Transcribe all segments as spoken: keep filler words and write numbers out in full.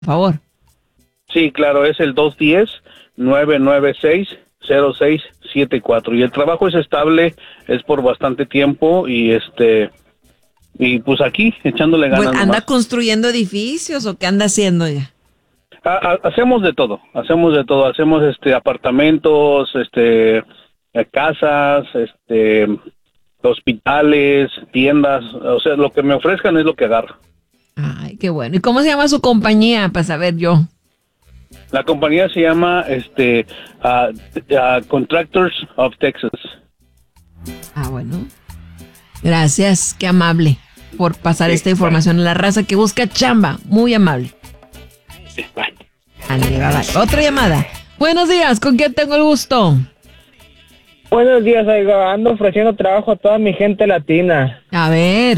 por favor. Sí, claro, es el dos uno cero, nueve nueve seis, cero seis siete cuatro. Y el trabajo es estable, es por bastante tiempo y este y pues aquí echándole ganas. Pues, ¿anda nomás. construyendo edificios o qué anda haciendo ya? Ha- ha- hacemos de todo, hacemos de todo, hacemos este apartamentos, este eh, casas, este hospitales, tiendas, o sea, lo que me ofrezcan es lo que agarro. Ay, qué bueno. ¿Y cómo se llama su compañía? Para saber yo. La compañía se llama este ah, ah, Contractors of Texas. Ah, bueno. Gracias, qué amable por pasar Sí, esta información a la raza que busca chamba. Muy amable. Sí, bye. Ándale, bye, bye. Otra llamada. Buenos días, ¿con quién tengo el gusto? Buenos días, oiga, ando ofreciendo trabajo a toda mi gente latina. A ver.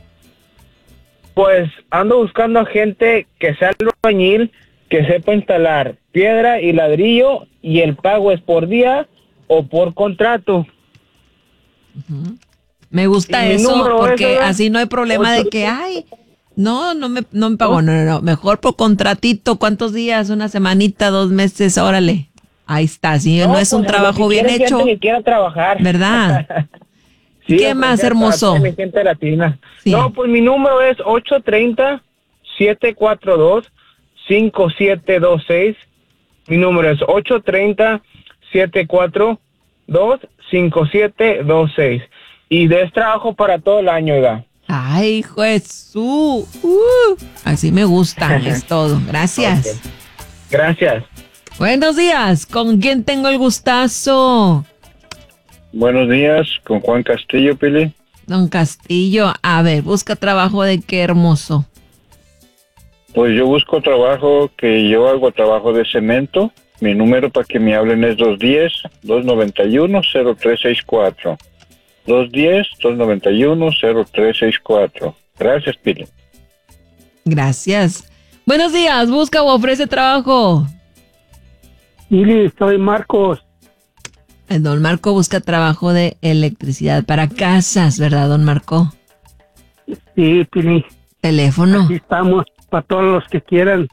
Pues ando buscando a gente que sea albañil, que sepa instalar piedra y ladrillo, y el pago es por día o por contrato. Uh-huh. Me gusta Y mi eso número porque es, así no hay problema de que, ay, no, no me, no me pagó, no, no, no, mejor por contratito, ¿cuántos días? Una semanita, dos meses, órale. Ahí está, si no, no es un pues, trabajo lo que bien quiere es hecho, gente que quiera trabajar. ¿verdad? Sí, ¿Qué más, ofrecer hermoso? para toda mi gente latina. Sí. No, pues mi número es ocho tres cero, siete cuatro dos, cinco siete dos seis. Mi número es ocho tres cero, siete cuatro dos, cinco siete dos seis. Y de trabajo para todo el año, oiga. Ay, Jesús. Uh, así me gusta, es todo. Gracias. Okay. Gracias. Buenos días, ¿con quién tengo el gustazo? Buenos días, con Juan Castillo, Pili. Don Castillo, a ver, busca trabajo de qué, hermoso. Pues yo busco trabajo, que yo hago trabajo de cemento. Mi número para que me hablen es dos uno cero, dos nueve uno, cero tres seis cuatro. dos uno cero, dos nueve uno, cero tres seis cuatro. Gracias, Pili. Gracias. Buenos días, busca o ofrece trabajo. Pili, soy Marcos. El don Marco busca trabajo de electricidad para casas, ¿verdad, don Marco? Sí, Pili. Teléfono. Aquí estamos para todos los que quieran.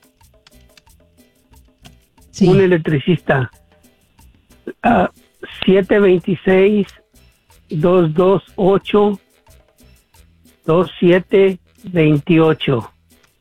Sí. Un electricista. Uh, siete dos seis, dos dos ocho, dos siete dos ocho.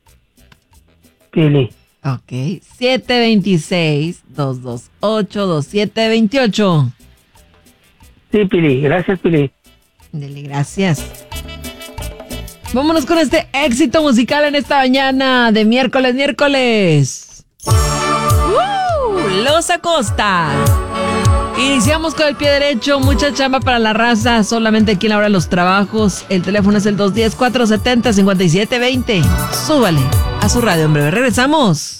Pili. Ok, siete dos seis, dos dos ocho, dos siete dos ocho. Sí, Pili. Gracias, Pili. Dele, gracias. Vámonos con este éxito musical en esta mañana de miércoles, miércoles. ¡Uh! Los Acosta. Iniciamos con el pie derecho, mucha chamba para la raza, solamente aquí en la hora de los trabajos. El teléfono es el dos uno cero, cuatro siete cero, cinco siete dos cero. Súbale a su radio, en breve regresamos.